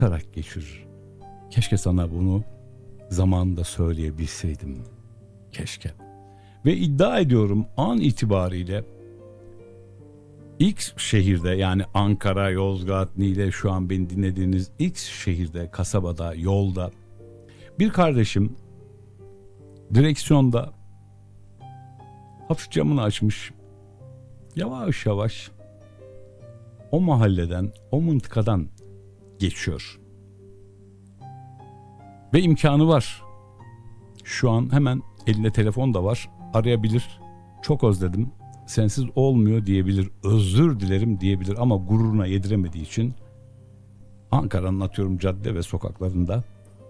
Tarak geçirir. Keşke sana bunu zamanında söyleyebilseydim. Keşke. Ve iddia ediyorum an itibariyle X şehirde, yani Ankara, Yozgat, Niğde, şu an beni dinlediğiniz X şehirde, kasabada, yolda bir kardeşim direksiyonda hafif camını açmış, yavaş yavaş o mahalleden, o mıntıkadan geçiyor. Ve imkanı var. Şu an hemen elinde telefon da var. Arayabilir. Çok özledim, sensiz olmuyor diyebilir. Özür dilerim diyebilir ama gururuna yediremediği için Ankara'nın atıyorum cadde ve sokaklarında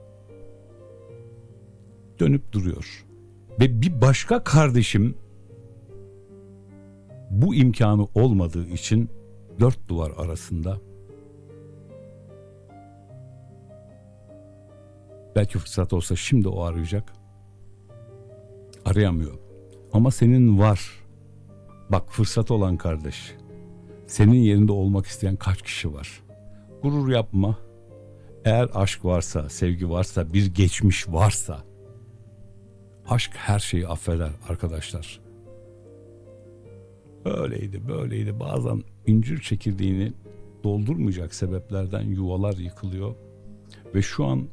dönüp duruyor. Ve bir başka kardeşim bu imkanı olmadığı için dört duvar arasında, belki fırsat olsa şimdi o arayacak, arayamıyor. Ama senin var. Bak, fırsat olan kardeş, senin yerinde olmak isteyen kaç kişi var? Gurur yapma. Eğer aşk varsa, sevgi varsa, bir geçmiş varsa, aşk her şeyi affeder arkadaşlar. Öyleydi, böyleydi. Bazen incir çekirdeğini doldurmayacak sebeplerden yuvalar yıkılıyor. Ve şu an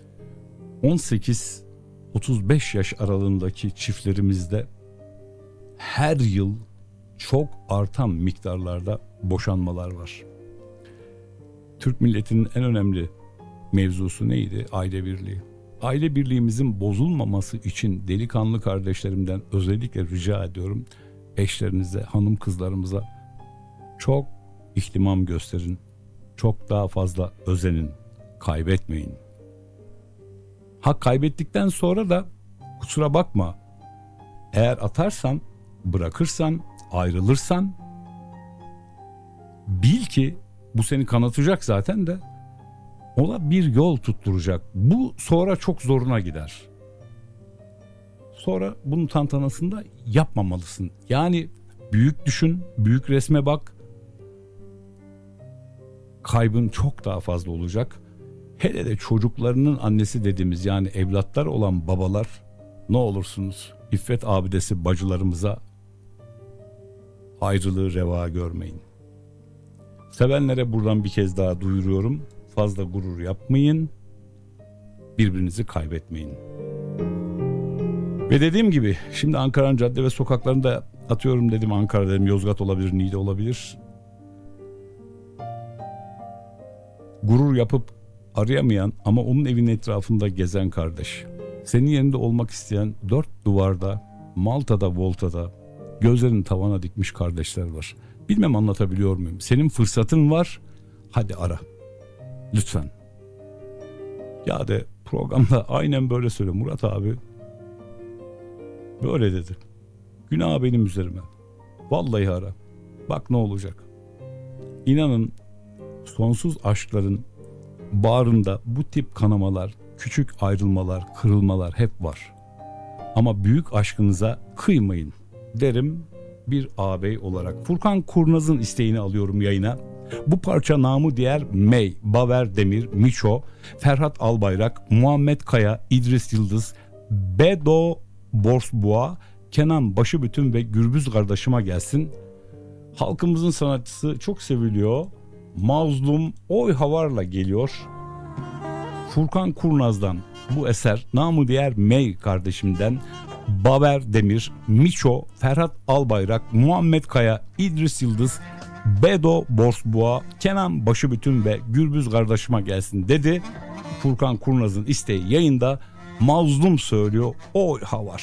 18-35 yaş aralığındaki çiftlerimizde her yıl çok artan miktarlarda boşanmalar var. Türk milletinin en önemli mevzusu neydi? Aile birliği. Aile birliğimizin bozulmaması için delikanlı kardeşlerimden özellikle rica ediyorum. Eşlerinize, hanım kızlarımıza çok ihtimam gösterin. Çok daha fazla özenin. Kaybetmeyin. Ha, kaybettikten sonra da kusura bakma. Eğer atarsan, bırakırsan, ayrılırsan bil ki bu seni kanatacak zaten de ona bir yol tutturacak. Bu sonra çok zoruna gider. Sonra bunun tantanasını da yapmamalısın. Yani büyük düşün, büyük resme bak. Kaybın çok daha fazla olacak. Hele de çocuklarının annesi dediğimiz, yani evlatlar olan babalar, ne olursunuz İffet abidesi bacılarımıza ayrılığı reva görmeyin. Sevenlere buradan bir kez daha duyuruyorum. Fazla gurur yapmayın. Birbirinizi kaybetmeyin. Ve dediğim gibi şimdi Ankara'nın cadde ve sokaklarında atıyorum dedim, Ankara dedim, Yozgat olabilir, Niğde olabilir. Gurur yapıp arayamayan ama onun evinin etrafında gezen kardeş. Senin yerinde olmak isteyen dört duvarda, Malta'da, Volta'da gözlerini tavana dikmiş kardeşler var. Bilmem anlatabiliyor muyum? Senin fırsatın var. Hadi ara. Lütfen. Ya de programda aynen böyle söyle Murat abi. Böyle dedi. Günah benim üzerime. Vallahi ara. Bak ne olacak. İnanın sonsuz aşkların bağrında bu tip kanamalar, küçük ayrılmalar, kırılmalar hep var. Ama büyük aşkınıza kıymayın derim bir ağabey olarak. Furkan Kurnaz'ın isteğini alıyorum yayına. Bu parça namı diğer May, Baver Demir, Miço, Ferhat Albayrak, Muhammed Kaya, İdris Yıldız, Bedo Borsboğa, Kenan Başıbütün ve Gürbüz kardeşime gelsin. Halkımızın sanatçısı çok seviliyor. Mazlum Oy Havar'la geliyor. Furkan Kurnaz'dan bu eser, namı diğer May kardeşimden, Baver Demir, Miço, Ferhat Albayrak, Muhammed Kaya, İdris Yıldız, Bedo Borsboğa, Kenan Başıbütün ve Gürbüz kardeşime gelsin dedi. Furkan Kurnaz'ın isteği yayında. Mazlum söylüyor Oy Havar.